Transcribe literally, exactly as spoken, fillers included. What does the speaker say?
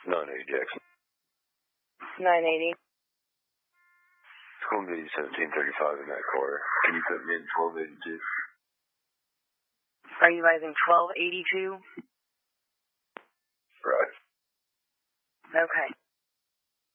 nine eighty Jackson. nine eighty. It's going to be seventeen thirty-five in that car. Can you put me in twelve eighty-two? Are you guys in twelve eighty-two? Right. Okay.